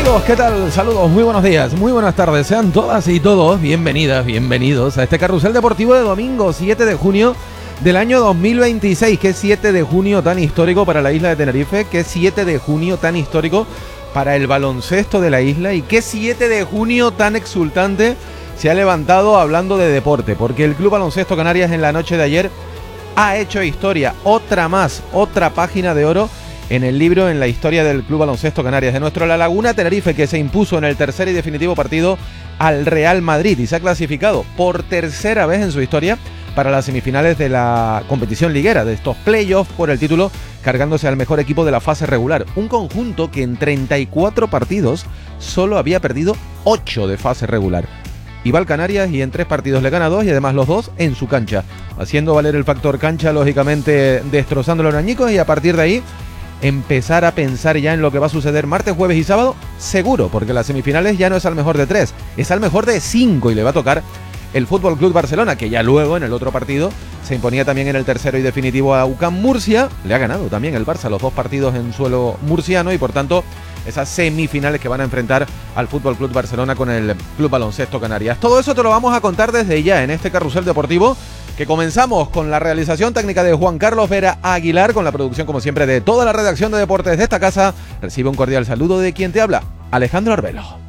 Amigos, ¿qué tal? Saludos, muy buenos días, muy buenas tardes. Sean todas y todos bienvenidas, bienvenidos a este carrusel deportivo de domingo 7 de junio del año 2026. Qué 7 de junio tan histórico para la isla de Tenerife, qué 7 de junio tan histórico para el baloncesto de la isla y qué 7 de junio tan exultante se ha levantado hablando de deporte, porque el Club Baloncesto Canarias en la noche de ayer ha hecho historia, otra página de oro en el libro, en la historia del Club Baloncesto Canarias, de nuestro La Laguna Tenerife, que se impuso en el tercer y definitivo partido al Real Madrid y se ha clasificado por tercera vez en su historia para las semifinales de la competición liguera, de estos playoffs por el título, cargándose al mejor equipo de la fase regular. Un conjunto que en 34 partidos solo había perdido 8 de fase regular. Iba al Canarias y en 3 partidos le gana 2 y además los 2 en su cancha, haciendo valer el factor cancha, lógicamente destrozando los añicos, y a partir de ahí empezar a pensar ya en lo que va a suceder martes, jueves y sábado, seguro, porque las semifinales ya no es al mejor de 3, es al mejor de 5 y le va a tocar el Fútbol Club Barcelona, que ya luego en el otro partido se imponía también en el tercero y definitivo a UCAM Murcia. Le ha ganado también el Barça los 2 partidos en suelo murciano y por tanto esas semifinales que van a enfrentar al Fútbol Club Barcelona con el Club Baloncesto Canarias. Todo eso te lo vamos a contar desde ya en este carrusel deportivo, que comenzamos con la realización técnica de Juan Carlos Vera Aguilar, con la producción como siempre de toda la redacción de deportes de esta casa. Recibe un cordial saludo de quien te habla, Alejandro Arbelo.